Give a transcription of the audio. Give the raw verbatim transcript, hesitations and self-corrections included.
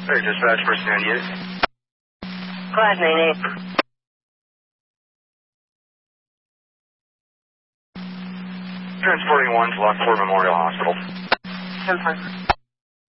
Hey, dispatch for San Diego. Class nine eight. Transporting one to Lockport Memorial Hospital. ten four.